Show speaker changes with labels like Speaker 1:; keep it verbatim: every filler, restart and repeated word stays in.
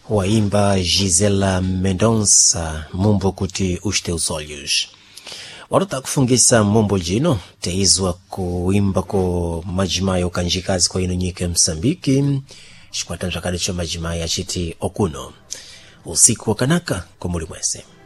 Speaker 1: waimba Gisela Mendonça, mumbo kuti os teus olhos. Warota kufungisa mumbo jino teizwa kuimba ko majimayo kanjikazi kwa ino nyike Msambiki shikwata njakale cho majimayo achiti okuno usiku wa kanaka kumuli mwese.